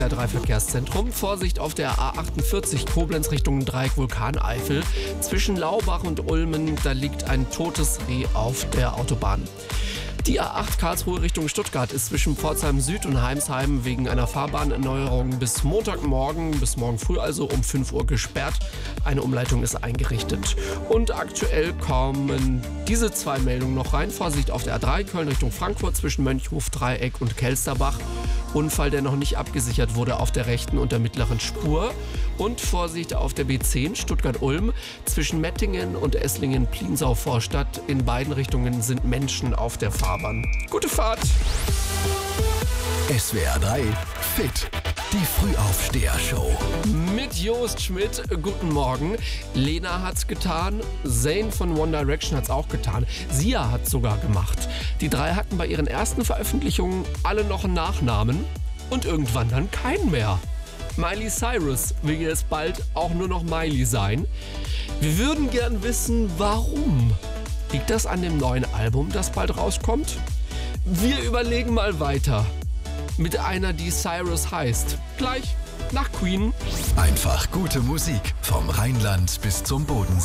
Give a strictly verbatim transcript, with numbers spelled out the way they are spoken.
Der drei Verkehrszentrum. Vorsicht auf der A achtundvierzig Koblenz Richtung Dreieck Vulkaneifel. Zwischen Laubach und Ulmen, da liegt ein totes Reh auf der Autobahn. Die A acht Karlsruhe Richtung Stuttgart ist zwischen Pforzheim Süd und Heimsheim wegen einer Fahrbahnerneuerung bis Montagmorgen, bis morgen früh also um fünf Uhr gesperrt. Eine Umleitung ist eingerichtet. Und aktuell kommen diese zwei Meldungen noch rein. Vorsicht auf der A drei Köln Richtung Frankfurt zwischen Mönchhof, Dreieck und Kelsterbach. Unfall, der noch nicht abgesichert wurde auf der rechten und der mittleren Spur. Und Vorsicht auf der B zehn Stuttgart-Ulm zwischen Mettingen und Esslingen-Pliensau-Vorstadt. In beiden Richtungen sind Menschen auf der Fahrbahn. Gute Fahrt! S W R drei Fit, die Frühaufsteher-Show. Mit Jost Schmidt, guten Morgen. Lena hat's getan, Zayn von One Direction hat's auch getan, Sia hat's sogar gemacht. Die drei hatten bei ihren ersten Veröffentlichungen alle noch einen Nachnamen und irgendwann dann keinen mehr. Miley Cyrus will jetzt bald auch nur noch Miley sein. Wir würden gern wissen, warum. Liegt das an dem neuen Album, das bald rauskommt? Wir überlegen mal weiter. Mit einer, die Cyrus heißt. Gleich nach Queen. Einfach gute Musik vom Rheinland bis zum Bodensee.